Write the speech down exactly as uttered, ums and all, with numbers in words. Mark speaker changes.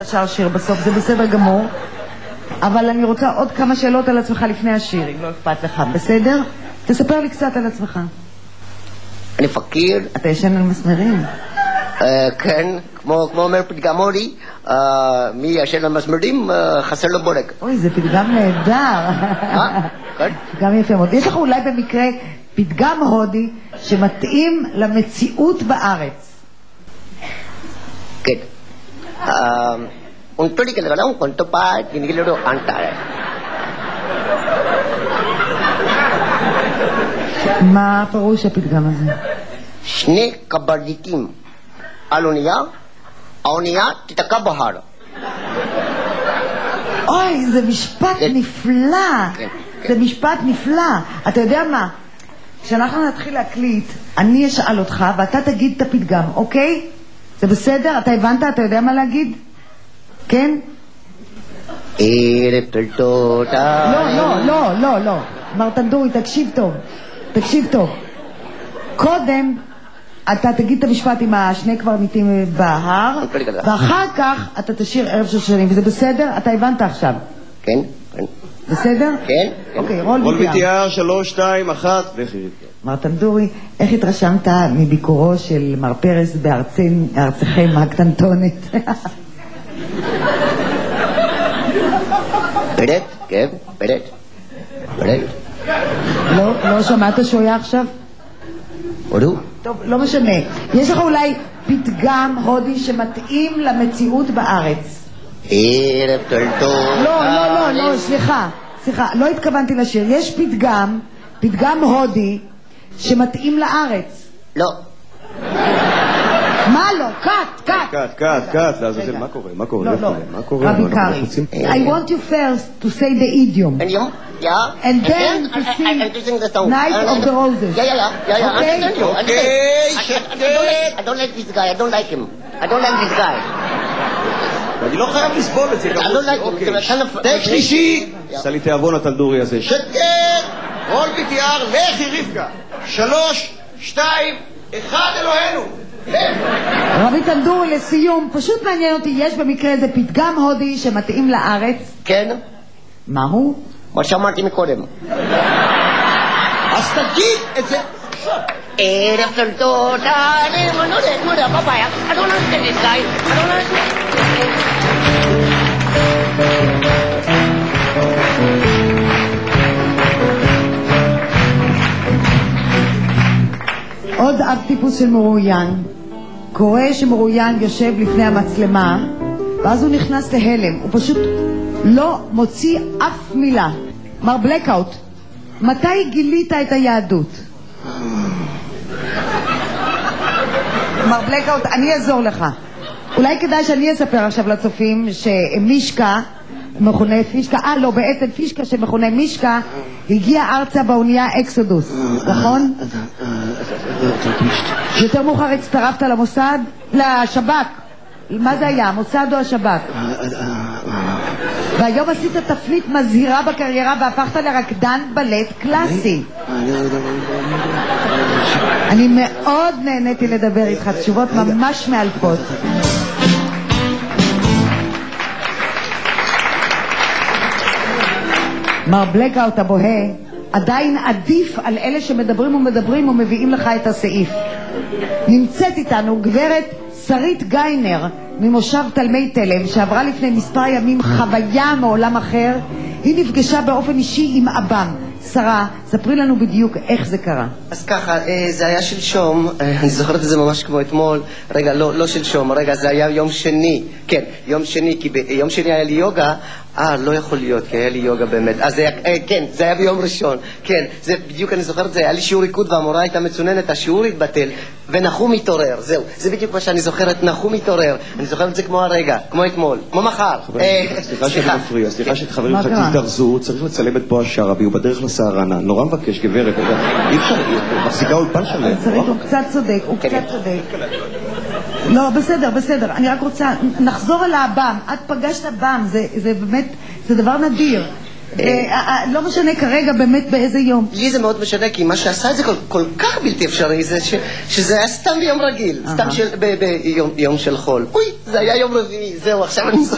Speaker 1: שר שיר בסוף, זה בסדר גמור. אבל אני רוצה עוד כמה שאלות על עצמך לפני השיר, אם לא אכפת לך, בסדר? תספר לי קצת על עצמך.
Speaker 2: אני פקיר.
Speaker 1: אתה ישן על מסמרים?
Speaker 2: כן, כמו אומר פתגם הודי, מי ישן על מסמרים חסר לו בורג.
Speaker 1: אוי, זה פתגם נהדר.
Speaker 2: מה? כן?
Speaker 1: פתגם יפה מאוד. יש לך אולי במקרה פתגם הודי שמתאים למציאות בארץ?
Speaker 2: כן. Un tori que le gana un cuento pa que ni lo antara.
Speaker 1: מה הפירוש הפתגם הזה?
Speaker 2: שני קברניטים על אונייה, האונייה תתקע בהר.
Speaker 1: אוי, זה משפט נפלא. זה משפט נפלא. אתה יודע מה? כשאנחנו נתחיל להקליט, אני אשאל אותך ואתה תגיד את הפתגם, אוקיי? זה בסדר? אתה הבנת? אתה יודע מה להגיד? כן?
Speaker 2: ערב טוב.
Speaker 1: לא, לא, לא, לא, לא. מר טנדורי, תקשיב טוב. תקשיב טוב. קודם אתה תגיד את המשפט עם השני קברניטים בהר, ואחר כך אתה תשאיר ערב שושנים, וזה בסדר? אתה הבנת עכשיו?
Speaker 2: כן, כן.
Speaker 1: בסדר?
Speaker 2: כן.
Speaker 1: אוקיי, רול
Speaker 3: רול
Speaker 1: ביטיאר.
Speaker 3: ביטיאר, שלוש, שתיים, אחת, וכי.
Speaker 1: מר טנדורי, איך התרשמת מביקורו של מר פרס בארצכם הקטנטונת?
Speaker 2: פרט, כן, פרט. פרט.
Speaker 1: לא, לא שמעת שהוא היה עכשיו?
Speaker 2: הודו?
Speaker 1: טוב, לא משנה. יש לך אולי פתגם הודי שמתאים למציאות בארץ?
Speaker 2: ערב טוב.
Speaker 1: לא, לא, לא, לא, סליחה. סליחה, לא התכוונתי לשיר. יש פתגם, פתגם הודי שמתאים לארץ.
Speaker 2: לא.
Speaker 1: מה לא? קאט, קאט.
Speaker 3: קאט, קאט, קאט, לעזאזל, מה קורה? מה קורה?
Speaker 1: לא, לא.
Speaker 3: מה קורה?
Speaker 1: רבי קרי. I want you first to say the idiom.
Speaker 2: אידיום? Yeah.
Speaker 1: And then to sing
Speaker 2: I'm sing the song.
Speaker 1: Night of the Roses.
Speaker 2: Yeah, yeah, yeah, yeah, yeah.
Speaker 1: Okay.
Speaker 2: I understand you. I understand. I don't like this guy. I don't like him. I don't like this guy.
Speaker 3: אני לא חייב לסבול את זה.
Speaker 2: I don't like him.
Speaker 3: טק שלישי. עשה לי תיאבון הטלדורי הזה. שקט! רול ביטיאר, לכי רבקה. שלוש, שתיים, אחד, אלוהינו.
Speaker 1: רבי טנדורי, לסיום, פשוט מעניין אותי, יש במקרה זה פתגם הודי שמתאים לארץ?
Speaker 2: כן.
Speaker 1: מהו?
Speaker 2: מה שאמרתי מקודם.
Speaker 3: אז תגיד את זה.
Speaker 2: ערב של תודה, אני מנודה, מודה, פפאיה. I don't understand this guy. I don't understand.
Speaker 1: עוד אב טיפוס של מרואיין. קורא שמרואיין יושב לפני המצלמה, ואז הוא נכנס להלם. הוא פשוט לא מוציא אף מילה. מר בלקאוט, מתי גילית את היהדות? מר בלקאוט, אני אעזור לך. אולי כדאי שאני אספר עכשיו לצופים שמישקה, מכונה פישקה, אה לא, בעצם פישקה שמכונה מישקה, הגיע ארצה באונייה אקסודוס, נכון? יותר מאוחר הצטרפת למוסד? לשב"כ. מה זה היה? המוסד או השב"כ? והיום עשית תפנית מזהירה בקריירה והפכת לרקדן בלט קלאסי. אני מאוד נהניתי לדבר איתך, תשובות ממש מאלפות. מר בלקאוט הבוהה עדיין עדיף על אלה שמדברים ומדברים ומביאים לך את הסעיף. נמצאת איתנו גברת שרית גיינר ממושב תלמי תלם, שעברה לפני מספר ימים חוויה מעולם אחר. היא נפגשה באופן אישי עם אבם. שרה, ספרי לנו בדיוק איך זה קרה.
Speaker 2: אז ככה, זה היה שלשום, אני זוכרת את זה ממש כמו אתמול. רגע, לא, לא שלשום, רגע, זה היה יום שני. כן, יום שני, כי ביום שני היה לי יוגה. אה, לא יכול להיות, כי היה לי יוגה באמת. אז זה היה, כן, זה היה ביום ראשון. כן, זה בדיוק, אני זוכרת, זה היה לי שיעור ריקוד והמורה הייתה מצוננת, השיעור התבטל, ונחום התעורר, זהו. זה בדיוק מה שאני זוכרת, נחום התעורר. אני זוכרת את זה כמו הרגע, כמו אתמול, כמו מחר.
Speaker 3: סליחה שאני מפריע, סליחה שחברים לך תתארזו, צריך לצלם את בוא השרבי, הוא בדרך לסערנה. נורא מבקש, גברת, אי אפשר, מחזיקה אולפן שלם.
Speaker 1: הוא קצת צודק, הוא קצת צודק. לא, בסדר, בסדר. אני רק רוצה, נחזור אל האב"ם. את פגשת אב"ם, זה, זה באמת, זה דבר נדיר. לא משנה כרגע באמת באיזה יום.
Speaker 2: לי זה מאוד משנה, כי מה שעשה את זה כל, כל כך בלתי אפשרי, זה ש, שזה היה סתם ביום רגיל, סתם של, ב, ב, יום, יום של חול. אוי, זה היה יום רביעי, זהו, עכשיו אני